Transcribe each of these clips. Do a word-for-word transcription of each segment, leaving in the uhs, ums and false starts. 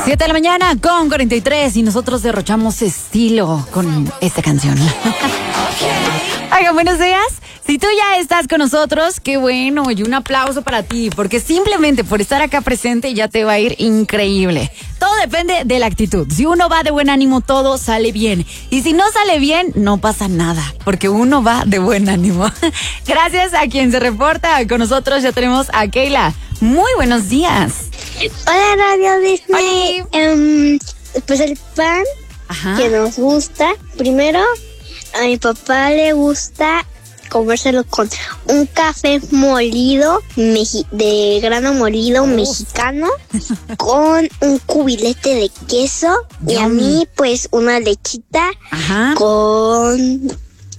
siete de la mañana con cuarenta y tres y nosotros derrochamos estilo con esta canción. Oigan, buenos días. Si tú ya estás con nosotros, qué bueno, y un aplauso para ti, porque simplemente por estar acá presente ya te va a ir increíble. Todo depende de la actitud. Si uno va de buen ánimo, todo sale bien. Y si no sale bien, no pasa nada, porque uno va de buen ánimo. Gracias a quien se reporta con nosotros. Ya tenemos a Keila. Muy buenos días. Hola, Radio Disney. Um, pues el pan Ajá. que nos gusta. Primero, a mi papá le gusta comérselo con un café molido, meji- de grano molido Uf. mexicano, con un cubilete de queso. Yum. Y a mí, pues, una lechita Ajá. con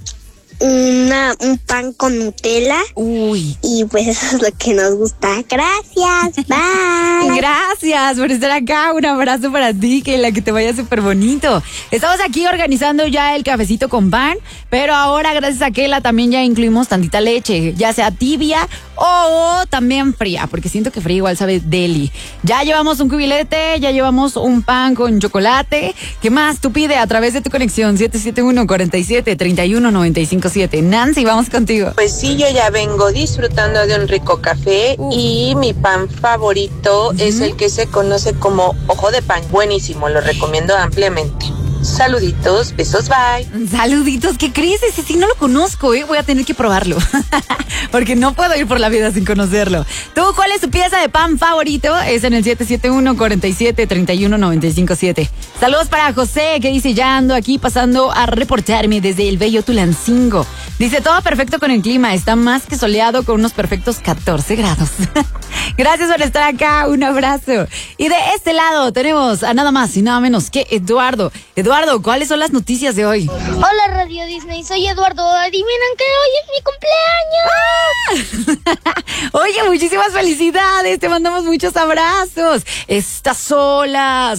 una un pan con Nutella. Uy. Y pues eso es lo que nos gusta. Gracias. Bye. Gracias por estar acá. Un abrazo para ti, que la que te vaya súper bonito. Estamos aquí organizando ya el cafecito con pan, pero ahora gracias a Keila también ya incluimos tantita leche, ya sea tibia o también fría, porque siento que fría igual sabe deli. Ya llevamos un cubilete, ya llevamos un pan con chocolate. ¿Qué más? Tú pide a través de tu conexión siete siete uno, cuatro siete, tres uno nueve cinco siete. Nancy, vamos contigo. Pues sí, yo ya vengo disfrutando de un rico café uh. y mi pan favorito uh-huh. es el que se conoce como ojo de pan. Buenísimo, lo recomiendo ampliamente. Saluditos, besos, bye. Saluditos, ¿qué crees? Ese sí no lo conozco, ¿eh? Voy a tener que probarlo. Porque no puedo ir por la vida sin conocerlo. ¿Tú cuál es tu pieza de pan favorito? Es en el siete siete uno, cuatro siete, tres uno nueve cinco siete. Saludos para José, que dice, ya ando aquí pasando a reportarme desde el bello Tulancingo. Dice, todo perfecto con el clima, está más que soleado con unos perfectos catorce grados. Gracias por estar acá, un abrazo. Y de este lado tenemos a nada más y nada menos que Eduardo. Eduardo, ¿cuáles son las noticias de hoy? Hola, Radio Disney, soy Eduardo. Adivinan que hoy es mi cumpleaños. Oye, muchísimas felicidades, te mandamos muchos abrazos. Estas solas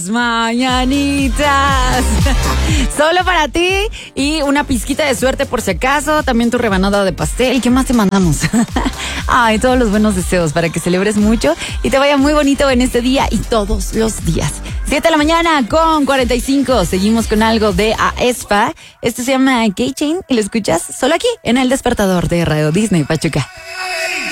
mañanitas. Solo para ti y una pizquita de suerte por si acaso, también tu rebanada de pastel. ¿Qué más te mandamos? Ay, todos los buenos deseos para que celebres mucho y te vaya muy bonito en este día y todos los días. siete de la mañana con cuarenta y cinco. Seguimos con algo de aespa. Esto se llama K-Chain y lo escuchas solo aquí en El Despertador de Radio Disney Pachuca.